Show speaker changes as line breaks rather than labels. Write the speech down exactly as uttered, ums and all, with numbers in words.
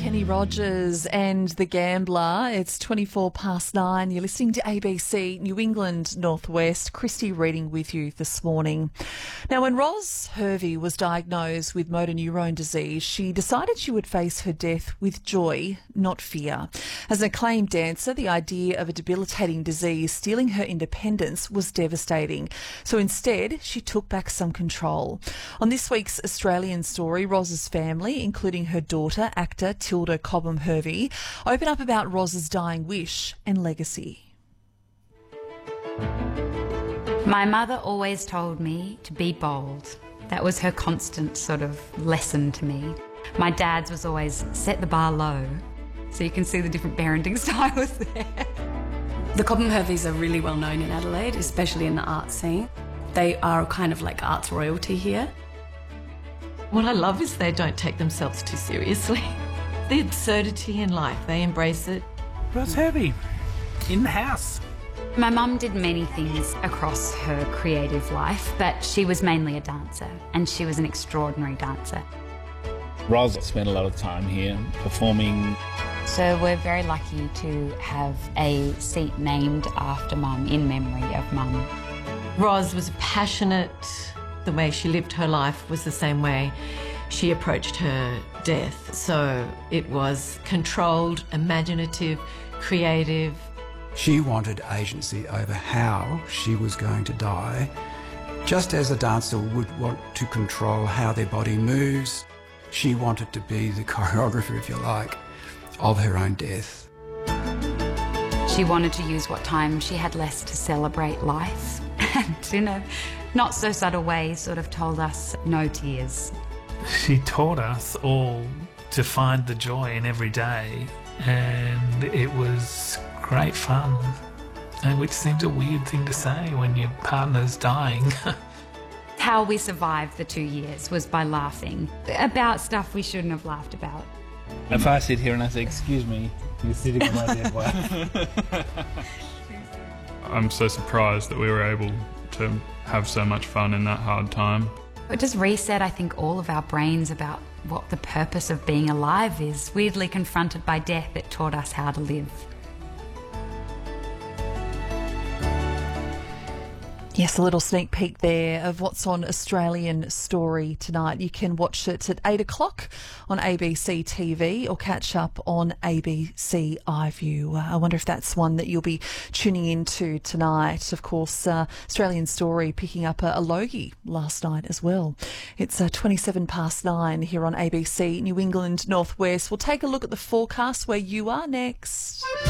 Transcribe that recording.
Kenny Rogers and The Gambler. It's twenty-four past nine. You're listening to A B C New England Northwest. Christy reading with you this morning. Now, when Ros Hervey was diagnosed with motor neurone disease, she decided she would face her death with joy, not fear. As an acclaimed dancer, the idea of a debilitating disease stealing her independence was devastating. So instead, she took back some control. On this week's Australian Story, Ros's family, including her daughter, actor Tilda Cobham Hervey, open up about Ros's dying wish and legacy.
My mother always told me to be bold. That was her constant sort of lesson to me. My dad's was always set the bar low, so you can see the different parenting styles there.
The Cobham Herveys are really well known in Adelaide, especially in the art scene. They are kind of like arts royalty here.
What I love is they don't take themselves too seriously. The absurdity in life, they embrace it.
Ros Hervey, in the house.
My mum did many things across her creative life, but she was mainly a dancer, and she was an extraordinary dancer.
Ros spent a lot of time here performing.
So we're very lucky to have a seat named after Mum, in memory of Mum.
Ros was passionate. The way she lived her life was the same way she approached her death. So it was controlled, imaginative, creative.
She wanted agency over how she was going to die, just as a dancer would want to control how their body moves. She wanted to be the choreographer, if you like, of her own death.
She wanted to use what time she had less to celebrate life, and in a not so subtle way sort of told us no tears.
She taught us all to find the joy in every day, and it was great fun, and which seems a weird thing to say when your partner's dying.
How we survived the two years was by laughing about stuff we shouldn't have laughed about.
If I sit here and I say, excuse me, you're sitting with my dead wife.
I'm so surprised that we were able to have so much fun in that hard time.
It just reset, I think, all of our brains about what the purpose of being alive is. Weirdly confronted by death, it taught us how to live.
Yes, a little sneak peek there of what's on Australian Story tonight. You can watch it at eight o'clock on A B C T V or catch up on A B C iView. Uh, I wonder if that's one that you'll be tuning into tonight. Of course, uh, Australian Story picking up a, a Logie last night as well. It's uh, twenty-seven past nine here on A B C New England Northwest. We'll take a look at the forecast where you are next.